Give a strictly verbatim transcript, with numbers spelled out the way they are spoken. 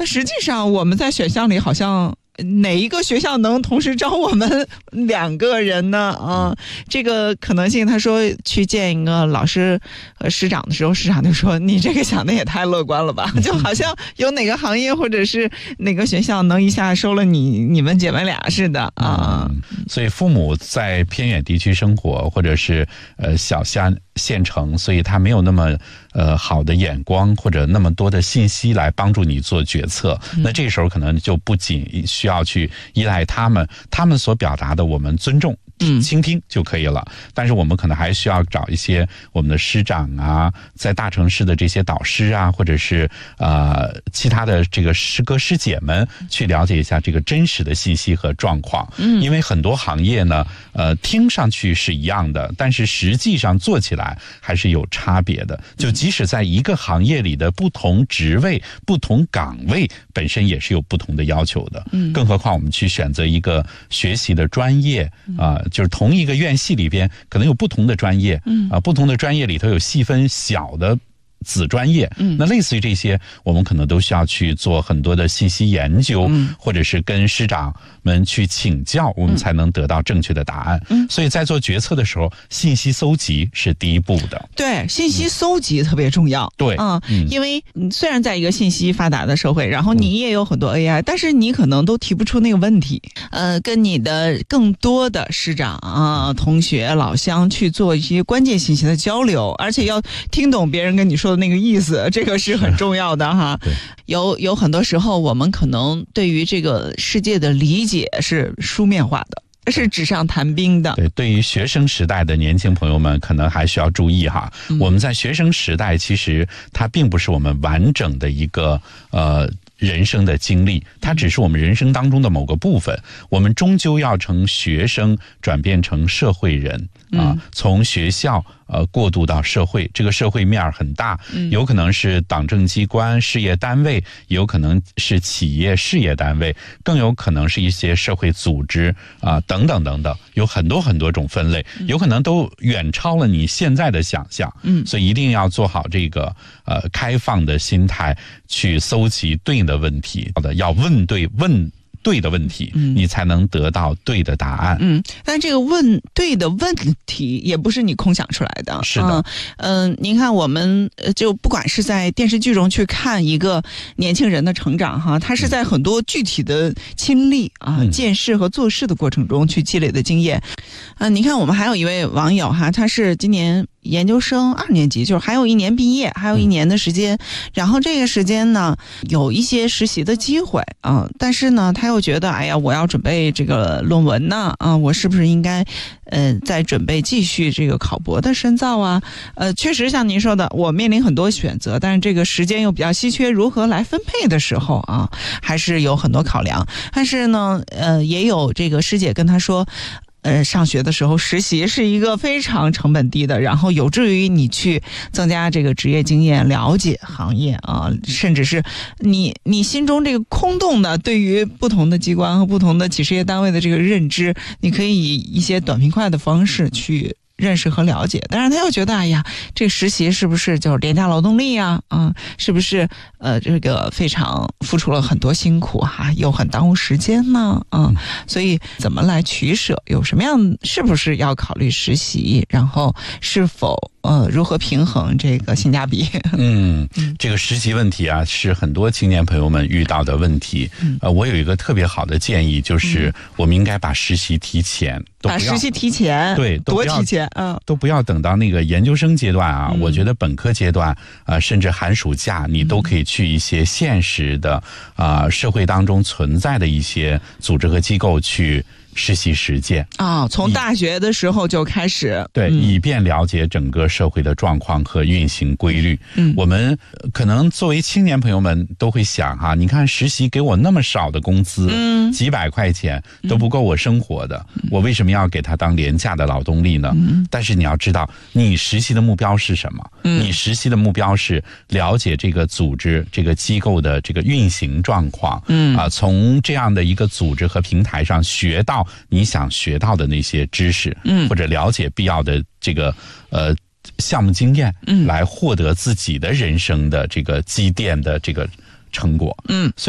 但实际上我们在选项里好像哪一个学校能同时招我们两个人呢？啊，这个可能性，他说去见一个老师和师长的时候，师长就说：“你这个想的也太乐观了吧！”就好像有哪个行业或者是哪个学校能一下收了你你们姐妹俩似的啊。 嗯、所以父母在偏远地区生活，或者是呃小乡县城，所以他没有那么呃好的眼光或者那么多的信息来帮助你做决策。嗯、那这个时候可能就不仅需要去依赖他们，他们所表达的我们尊重。倾听就可以了，但是我们可能还需要找一些我们的师长啊，在大城市的这些导师啊，或者是呃其他的这个师哥师姐们去了解一下这个真实的信息和状况。嗯，因为很多行业呢，呃，听上去是一样的，但是实际上做起来还是有差别的。就即使在一个行业里的不同职位、不同岗位，本身也是有不同的要求的。嗯，更何况我们去选择一个学习的专业啊。呃就是同一个院系里边可能有不同的专业，嗯啊，不同的专业里头有细分小的子专业，嗯，那类似于这些，我们可能都需要去做很多的信息研究，嗯，或者是跟师长们去请教，我们才能得到正确的答案。嗯，所以在做决策的时候，信息搜集是第一步的。 对，信息搜集特别重要。 嗯、对， 嗯，因为虽然在一个信息发达的社会，然后你也有很多 A I，、嗯、但是你可能都提不出那个问题。呃，跟你的更多的师长啊、同学、老乡去做一些关键信息的交流，而且要听懂别人跟你说的那个意思，这个是很重要的哈。有有很多时候，我们可能对于这个世界的理解是书面化的，是纸上谈兵的。 对，对于学生时代的年轻朋友们，可能还需要注意哈。嗯、我们在学生时代，其实它并不是我们完整的一个呃。人生的经历，它只是我们人生当中的某个部分。我们终究要从学生转变成社会人啊，从学校呃过渡到社会，这个社会面很大，有可能是党政机关、事业单位，有可能是企业事业单位，更有可能是一些社会组织啊等等等等，有很多很多种分类，有可能都远超了你现在的想象。嗯，所以一定要做好这个呃开放的心态，去搜集对应的问题，要问对问对的问题，嗯，你才能得到对的答案。 嗯，但这个问对的问题也不是你空想出来的。 是的， 嗯、呃，您看我们就不管是在电视剧中去看一个年轻人的成长哈，他是在很多具体的亲历啊、嗯、见识和做事的过程中去积累的经验。啊、呃，你看我们还有一位网友哈，他是今年研究生二年级，就是还有一年毕业，还有一年的时间。然后这个时间呢，有一些实习的机会啊、呃，但是呢，他又觉得，哎呀，我要准备这个论文呢，啊、呃，我是不是应该，呃，再准备继续这个考博的深造啊？呃，确实像您说的，我面临很多选择，但是这个时间又比较稀缺，如何来分配的时候啊，还是有很多考量。但是呢，呃，也有这个师姐跟他说。呃，上学的时候实习是一个非常成本低的，然后有助于你去增加这个职业经验，了解行业啊，甚至是你你心中这个空洞的对于不同的机关和不同的企事业单位的这个认知，你可以以一些短平快的方式去认识和了解。当然他又觉得，哎呀，这个实习是不是就是廉价劳动力呀？啊，是不是呃这个非常付出了很多辛苦哈、啊，又很耽误时间呢？啊，所以怎么来取舍？有什么样是不是要考虑实习？然后是否呃如何平衡这个性价比？ 嗯，这个实习问题啊，是很多青年朋友们遇到的问题。嗯、呃，我有一个特别好的建议，就是我们应该把实习提前。 把实习提前， 对， 多提前，嗯， 都不要等到那个研究生阶段啊。嗯、我觉得本科阶段，啊、呃，甚至寒暑假，你都可以去一些现实的啊、呃、社会当中存在的一些组织和机构去实习实践啊、哦，从大学的时候就开始， 对、嗯，以便了解整个社会的状况和运行规律。嗯，我们可能作为青年朋友们都会想哈、啊，你看实习给我那么少的工资，嗯，几百块钱都不够我生活的，嗯、我为什么要给他当廉价的劳动力呢？嗯，但是你要知道，你实习的目标是什么？嗯，你实习的目标是了解这个组织、这个机构的这个运行状况。嗯啊，从这样的一个组织和平台上学到你想学到的那些知识，嗯，或者了解必要的这个呃项目经验，嗯，来获得自己的人生的这个积淀的这个成果，嗯，所以。